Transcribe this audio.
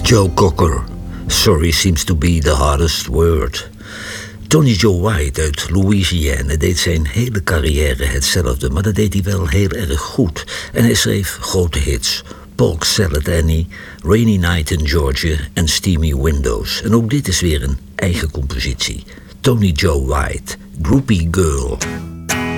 Joe Cocker. Sorry seems to be the hardest word. Tony Joe White uit Louisiana deed zijn hele carrière hetzelfde, maar dat deed hij wel heel erg goed. En hij schreef grote hits. Polk Salad Annie, Rainy Night in Georgia en Steamy Windows. En ook dit is weer een eigen compositie. Tony Joe White, Groupie Girl.